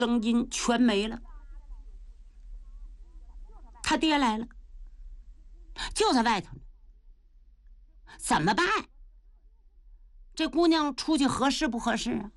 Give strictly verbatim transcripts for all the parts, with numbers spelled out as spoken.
声音全没了。他爹来了，就在外头呢，怎么办？这姑娘出去合适不合适啊？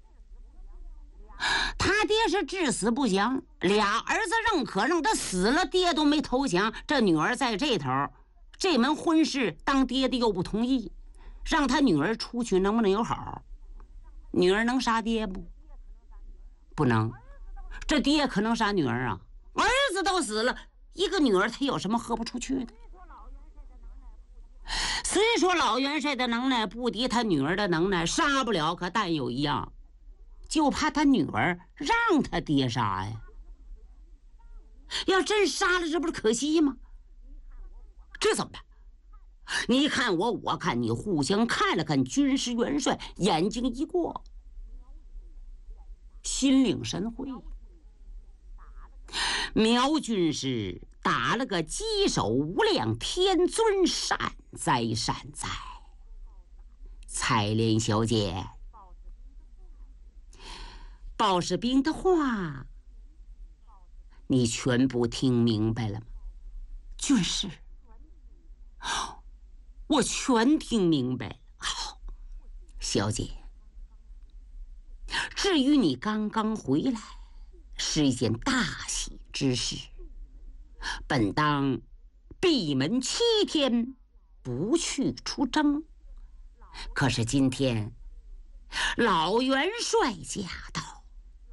他爹是至死不降，俩儿子认可让他死了，爹都没投降。这女儿在这头，这门婚事当爹的又不同意，让他女儿出去能不能有好？女儿能杀爹不？不能。这爹可能杀女儿啊？儿子都死了，一个女儿他有什么豁不出去的？虽说老元帅的能耐不敌他女儿的能耐，杀不了，可但有一样，就怕他女儿让他爹杀呀。要真杀了，这不是可惜吗？这怎么办？你看我，我看你，互相看了看，军师元帅眼睛一过，心领神会。苗军师打了个鸡手无量，天尊善哉善哉。采莲小姐，鲍士兵的话你全部听明白了吗？军师，我全听明白了。好，小姐，至于你刚刚回来，是一件大喜之事，本当闭门七天，不去出征。可是今天老元帅驾到，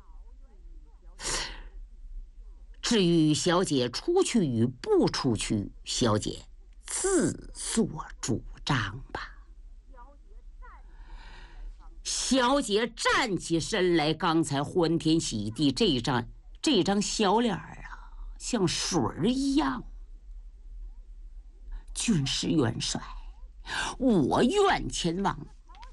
至于小姐出去与不出去，小姐自作主张吧。小姐站起身来，刚才欢天喜地，这张这张小脸啊，像水儿一样。军师元帅，我愿前往。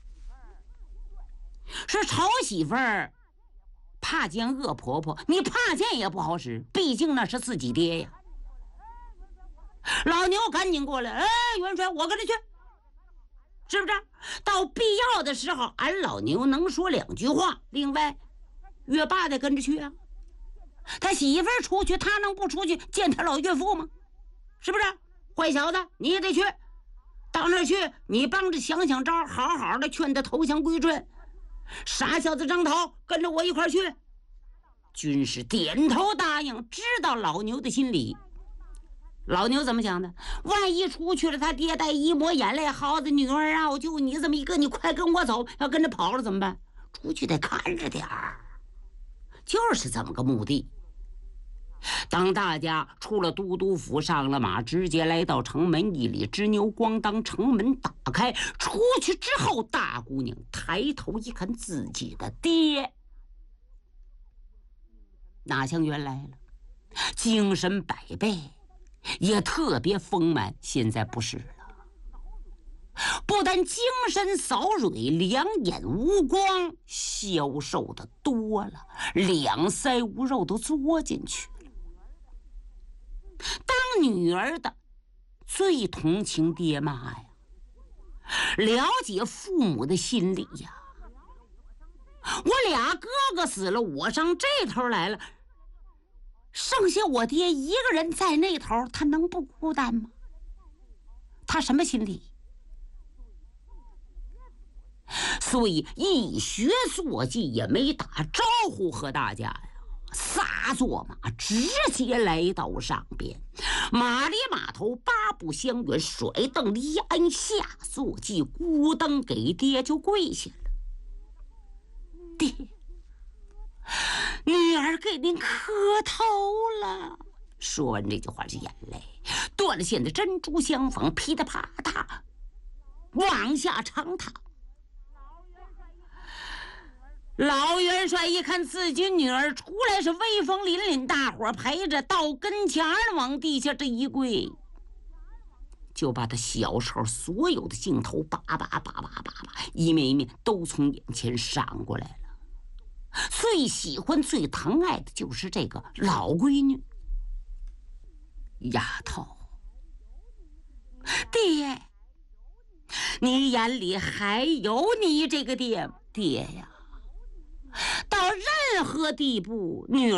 说吵媳妇儿怕见恶婆婆，你怕见也不好使，毕竟那是自己爹呀。老牛赶紧过来，哎，元帅，我跟他去，是不是？到必要的时候，俺老牛能说两句话。另外，岳爸得跟着去啊。他媳妇儿出去，他能不出去见他老岳父吗？是不是？坏小子，你也得去。到那儿去，你帮着想想招，好好的劝他投降归顺。傻小子张头，跟着我一块儿去。军师点头答应，知道老牛的心理。老牛怎么想的？万一出去了，他爹带一抹眼泪，耗子女儿啊，我就你这么一个，你快跟我走。要跟着跑了怎么办？出去得看着点儿，就是这么个目的。当大家出了都督府，上了马，直接来到城门，一里之牛，咣当，城门打开。出去之后，大姑娘抬头一看自己的爹，哪像原来了，精神百倍，也特别丰满。现在不是了，不但精神扫蕊，两眼无光，消瘦的多了，两腮无肉都作进去了。当女儿的最同情爹妈呀，了解父母的心理呀。我俩哥哥死了，我上这头来了，剩下我爹一个人在那头，他能不孤单吗？他什么心理？所以一学坐骑，也没打招呼和大家呀，撒坐马直接来到上边，马里马头八步相远，甩蹬一按下坐骑，咕噔给爹就跪下了。爹，女儿给您磕头了。说完这句话，是眼泪断了线的珍珠相逢，噼里啪嗒往下长淌。老元帅一看自己女儿出来是威风凛凛，大伙陪着到跟前往地下这一跪，就把他小时候所有的镜头叭叭叭叭叭叭一面一面都从眼前闪过来了。最喜欢最疼爱的就是这个老闺女。丫头，爹，你眼里还有你这个爹爹呀？ 到任何地步，女